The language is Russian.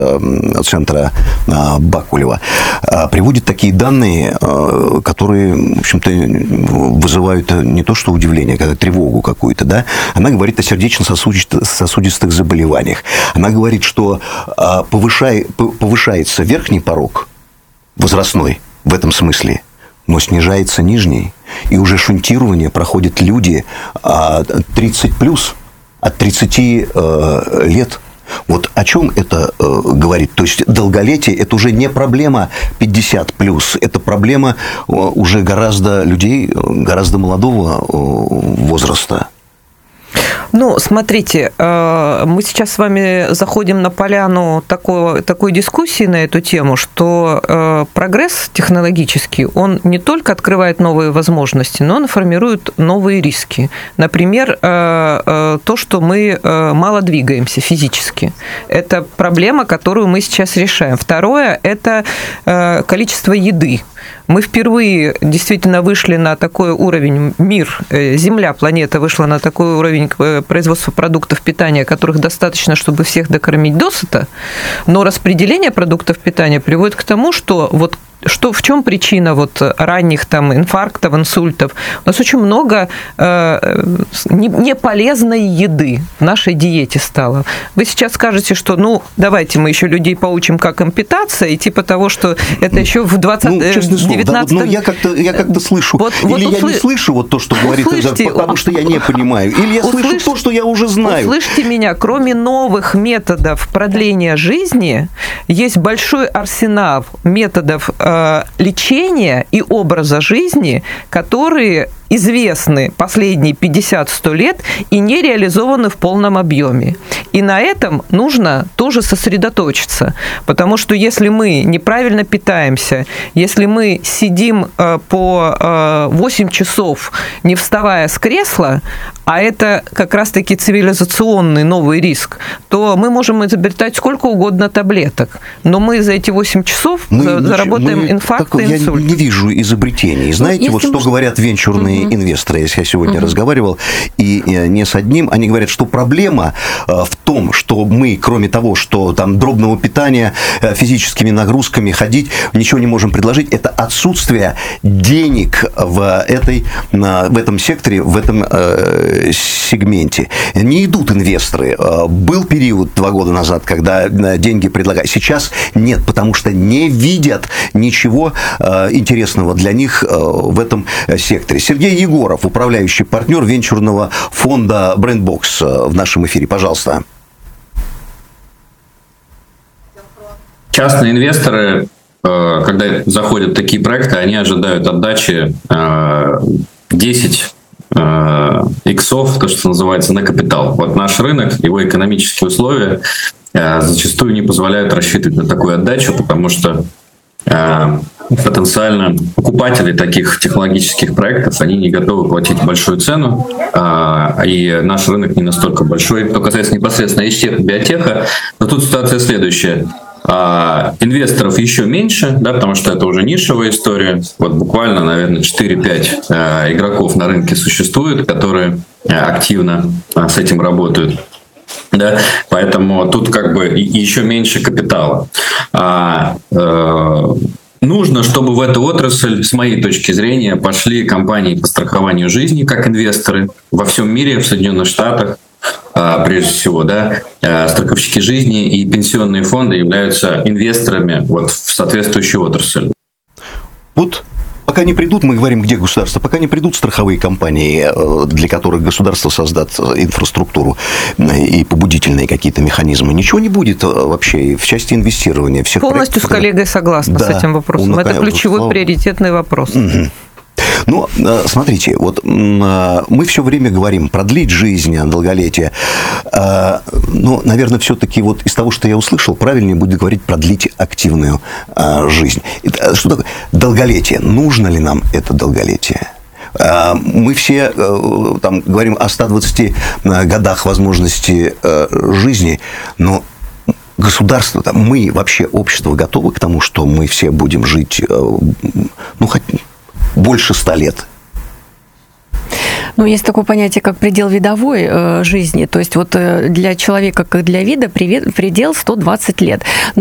центра Бакулева приводит такие данные, которые, в общем-то, вызывают не то что удивление, а тревогу какую-то, да. Она говорит о сердечно-сосудистых заболеваниях. Она говорит, что повышается верхний порог возрастной в этом смысле, но снижается нижний. И уже шунтирование проходят люди 30+, от 30 лет. Вот о чем это говорит? То есть долголетие – это уже не проблема 50+, это проблема уже людей гораздо молодого возраста. Ну, смотрите, мы сейчас с вами заходим на поляну такой дискуссии на эту тему, что прогресс технологический, он не только открывает новые возможности, но он формирует новые риски. Например, то, что мы мало двигаемся физически. Это проблема, которую мы сейчас решаем. Второе – это количество еды. Мы впервые действительно вышли на такой уровень, Земля, планета вышла на такой уровень производства продуктов питания, которых достаточно, чтобы всех докормить досыта, но распределение продуктов питания приводит к тому, что в чем причина ранних инфарктов, инсультов? У нас очень много неполезной еды в нашей диете стало. Вы сейчас скажете, что давайте мы еще людей поучим, как им питаться, и типа того, что это еще в 19-м... Я как-то слышу. Или я не слышу то, что говорит, потому что я не понимаю. Или я слышу то, что я уже знаю. Услышьте меня, кроме новых методов продления жизни, есть большой арсенал методов лечения и образа жизни, которые известны последние 50-100 лет и не реализованы в полном объеме. И на этом нужно тоже сосредоточиться, потому что если мы неправильно питаемся, если мы сидим по 8 часов, не вставая с кресла, а это как раз-таки цивилизационный новый риск, то мы можем изобретать сколько угодно таблеток, но мы за эти 8 часов заработаем инфаркт и инсульт. Я не вижу изобретений. Знаете, что говорят венчурные инвесторы, я сегодня разговаривал, и не с одним, они говорят, что проблема в том, что мы, кроме того, что там дробного питания, физическими нагрузками ходить, ничего не можем предложить, это отсутствие денег в этом секторе, в этом сегменте. Не идут инвесторы. Был период 2 года назад, когда деньги предлагали. Сейчас нет, потому что не видят ничего интересного для них в этом секторе. Сергей Егоров, управляющий партнер венчурного фонда BrandBox, в нашем эфире. Пожалуйста. Частные инвесторы, когда заходят в такие проекты, они ожидают отдачи 10 иксов, то, что называется, на капитал. Вот наш рынок, его экономические условия зачастую не позволяют рассчитывать на такую отдачу, потому что потенциально покупатели таких технологических проектов, они не готовы платить большую цену, и наш рынок не настолько большой. Что касается непосредственно биотеха, то тут ситуация следующая. Инвесторов еще меньше, да, потому что это уже нишевая история. Вот буквально, наверное, 4-5 игроков на рынке существует, которые активно с этим работают. Да, поэтому тут как бы еще меньше капитала. Нужно, чтобы в эту отрасль, с моей точки зрения, пошли компании по страхованию жизни, как инвесторы во всем мире, в Соединенных Штатах, прежде всего, да, страховщики жизни и пенсионные фонды являются инвесторами в соответствующую отрасль. Вот пока не придут, мы говорим, где государство, пока не придут страховые компании, для которых государство создаст инфраструктуру и побудительные какие-то механизмы, ничего не будет вообще в части инвестирования. Всех полностью проектов, с коллегой согласна с этим вопросом. Это ключевой приоритетный вопрос. Угу. Ну, смотрите, мы все время говорим продлить жизнь, долголетие. Но, наверное, все-таки из того, что я услышал, правильнее будет говорить продлить активную жизнь. Что такое долголетие? Нужно ли нам это долголетие? Мы все говорим о 120 годах возможности жизни, но государство, мы вообще, общество готовы к тому, что мы все будем жить, хоть больше 100 лет? Ну, есть такое понятие, как предел видовой жизни. То есть вот для человека, как для вида, предел 120 лет.